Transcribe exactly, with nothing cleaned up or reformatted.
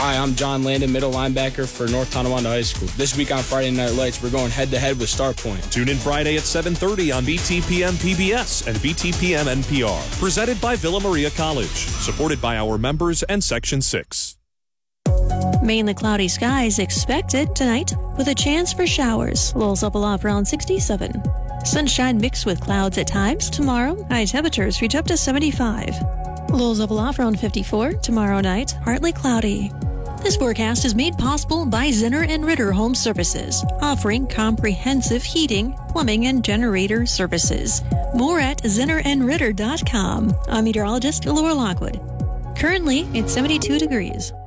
Hi, I'm John Landon, middle linebacker for North Tonawanda High School. This week on Friday Night Lights, we're going head-to-head with Starpoint. Tune in Friday at seven thirty on B T P M P B S and B T P M N P R. Presented by Villa Maria College. Supported by our members and Section six. Mainly cloudy skies expected tonight with a chance for showers. Lows level off around sixty-seven. Sunshine mixed with clouds at times. Tomorrow, high temperatures reach up to seventy-five. Lows level off around fifty-four. Tomorrow night, partly cloudy. This forecast is made possible by Zinner and Ritter Home Services, offering comprehensive heating, plumbing, and generator services. More at zinner and ritter dot com. I'm meteorologist Laura Lockwood. Currently, it's seventy-two degrees.